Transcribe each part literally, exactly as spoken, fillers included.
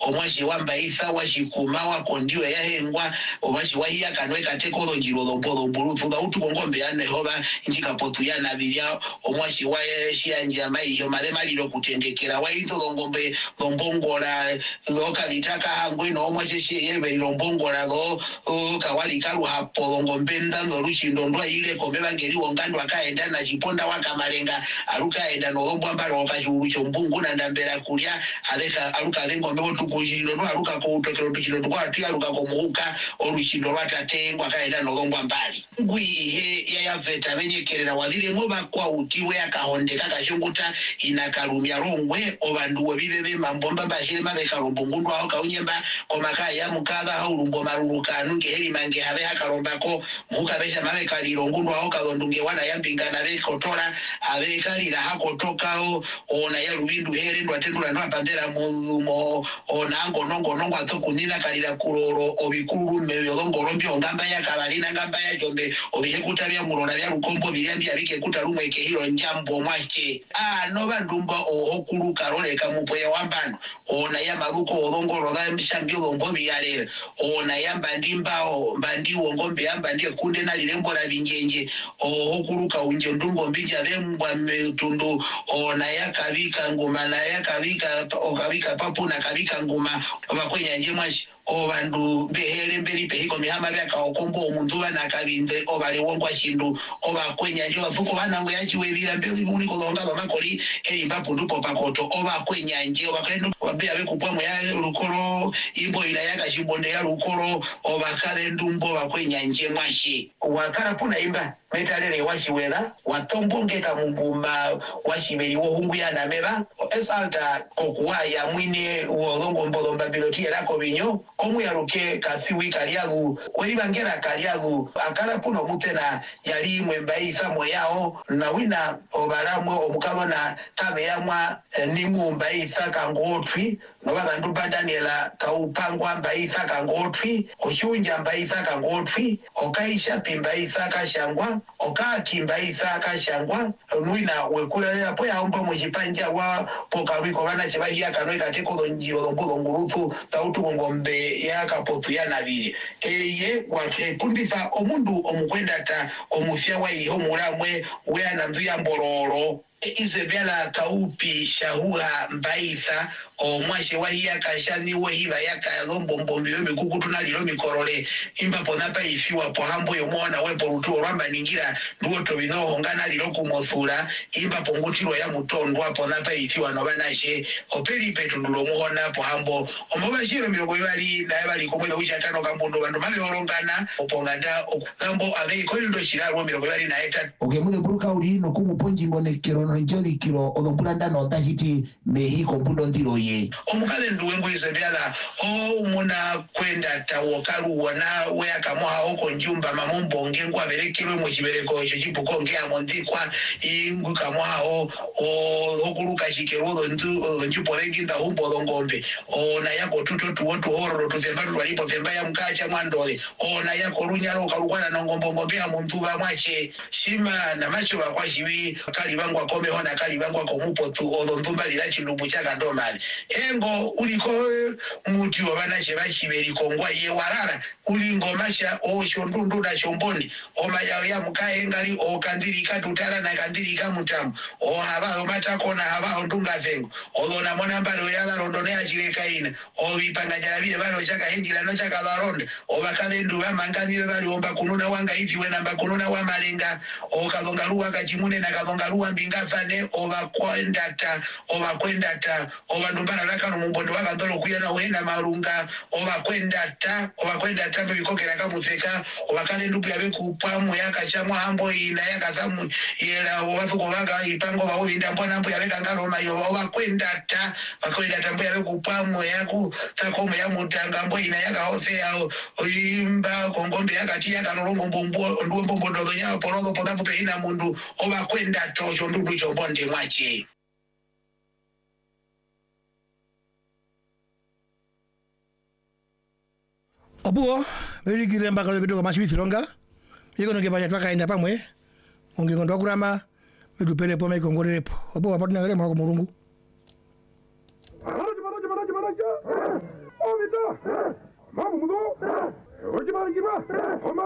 omwashi wamba isa washikuma wako ndiwe yahengwa omwashi wahia kanweka teko lonjiro lombo mbulutu da utu ngombe yane hoba njika potu yana bilia omwashi wa shianja mai yo malema lilo kutendekera waito ngombe lombongola loka bitaka hangwe no omwashi shiyebe lombongola lo kawali kalu hapo ngombe ndando luchindo ndwa ile kombe bangeli wongando akaenda na chiponda wakamalenga aluka enda no lombo mbalo okachulu chombungu na ndambera kulya aleka aluka lengo mbebo tukujindo no aluka ko utokero tuchindo twati aluka ko muhuka oluchindo lwatatengwa kaenda no lombo mbali ngwi he ya yaveta benyekerera wadire ngoba kwa utiwe akahondeka kashunguta inakalumya rongwe obanduwe bibebe mambomba bashire mabeka rombungundu aho kaunyemba komaka ya mukadha haulumbo maruluka nunge heli mange habe hakalombako muhuka besha mabeka lirongundu aho kalondunge wana yambingana beko tola abeka lila hako tokao ona ya lubindu here ndo atendula ndo apandera mo ona ngo nongo nongo atokunina kalila kuroro obikuru meyolongo rombyo ngamba ya kabalina ngamba ya jombe obihekuta bya murona bya lukombo biryambi abike kuta rumwe ke hiro njambo mwache ah no bandumba ohokulu karole kamupwe wambano ona ya maruko olongo roga mbishambyo lombo biyalera ona ya mbandimba o mbandiwo ngombe yamba ndiye kunde na lilembo la binjenje ohokulu ka unje ndungo mbija lembwa metundu ona ya kabika nguma na ya kabika okabika papu na kabika nguma obakwenya nje mwashi obandu behere mberi pehiko mihama byaka okombo omuntu bana kabinde obale wongwa chindu obakwenya nje bafuko bana ngo yachiwebira mbeli muni kolonga bamakoli elimba pundupo pakoto obakwenya nje obakendo obabya bekupwa ya lukolo imbo ila yaka chibonde ya lukolo obakale ndumbo bakwenya nje mwashi wakara puna imba metalele washiwela watombongeka muguma washibeli wo hungu ya nameba esalta kokuwa ya mwine wolongo mbolomba biloti erako binyo omu yaruke kathiwi kaliagu oyibangera kaliagu akala puno mutena yali mwemba ifamo yao na wina obaramwe omukalo na kabe yamwa ni mumba ifaka ngotwi no bandu badaniela kaupangwa mba ifaka ngotwi oshunja mba ifaka ngotwi okaisha pimba ifaka shangwa okakimba ifaka shangwa nwina wekula yapo yaomba mujipanja wa pokalwiko bana chibahia kanweka teko lonjiro lombulo nguruthu tautu ngombe yaka potu ya nabiri eye wate pundisa omundu omukwenda ta omufya wa iho muramwe we ananzuya mbororo Isabella kaupi shahuha mbaitha omwashe wahia kashani wehiva yaka lombo mbombi weme kukutuna lilo mikorole imba ponapa ifiwa pohambo yomona wepo rutuo ramba ningira duoto winoho ngana lilo kumothura imba pongutilo ya mutondwa ponapa ifiwa nobanashe operi petu ndulo muhona pohambo omobashiro mirogo yali na yabali komwela uchatano kambundo bandu mabe orongana opongada kambo ave koindo chiralo mirogo yali na eta okemule buruka uli no kumuponji mbonekero njoli kilo odompulanda no dajiti mehi kompundo ndiro ye omukale nduwengo Isabella o muna kwenda tawokalu wana we akamoha oko njumba mamombo ngengwa berekirwe mu kibereko cyo kipuko ngea mondikwa ingu kamoha o okuluka shikerodo ndu njuporengi nda humbo longombe ona yako tuto tuwotu hororo tuzemba twalipo zemba ya mkacha mwandole ona yako runyalo kalukwana nongombo ngombe ya muntuba mwache shima na macho bakwa shibi kali bangwa kome hona kali bangwa ko mupotu olontumba lila chilubu chaka ndomali engo uliko muti wabana cheba chiberi kongwa ye warara ulingo masha o shondundu na shomboni o maya ya mukae ngali o kandiri katutala na kandiri kamutamu o haba o matako na haba ondunga vengo olona mona mbalo yala rondone ajireka ina o bipanga jarabiye balo chaka hinjira no chaka la ronde o bakalendu bamangani bali omba kununa wanga hivi wena mba kununa wa malenga o kalonga luwa kachimune na kalonga luwa mbinga fane o bakwenda ta o bakwenda ta o bandumbana nakano mumbondo waka ndolo kuyana wena marunga o bakwenda ta o bakwenda ta bikokera kamutheka o bakalendu byabe kupamwe yakachamwa hambo ina yakathamu yera o bathuko banga ipango bawo ndambo nambo yabeka ngalo mayo o bakwenda ta bakwenda ta mbo yabe kupamwe yaku takomo ya mutanga mbo ina yaka hofe yao imba kongombe yakati yaka rolongo mbombo ndumbo mbondo yao porodo podapo peina mundu o bakwenda to chondudu chombonde mwache Opuo, beri kiremba kalau gitu masih bithronga. Iko no ke baya twakaenda pamwe. Onge ngondo kurama medupele po me kongorepo. Opuo apatna ngere mako murungu.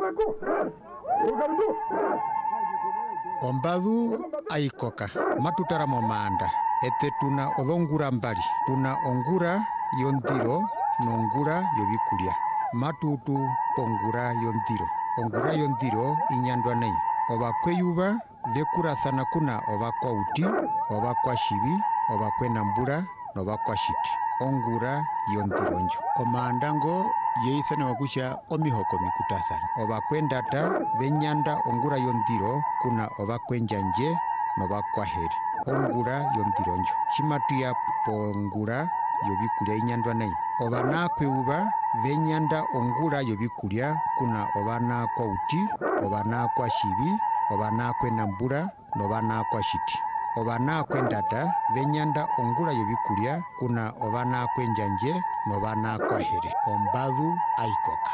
Ombadu aikoka matutara momanda ete tuna odongura mbali tuna ongura yondiro nongura yobikulia matutu pongura yondiro ongura yondiro inyandwa nei oba kweyuba vekurathana kuna oba kwa uti oba kwa shibi oba kwenambura noba kwa shiti ongura yondironjo omandango yeithana wakusha omihoko mikutathana oba kwendata venyanda ongura yondiro kuna oba kwenjanje noba kwa heri ongura yondironjo shimatuya pongura yobikulia inyandwa nei oba nakweuba venyanda ongura yobikulia kuna oba nakwa uti oba nakwa shibi oba nakwenambura noba nakwa shiti oba nakwendata venyanda ongura yobikulia kuna oba nakwenjanje noba nakwa here ombadu aikoka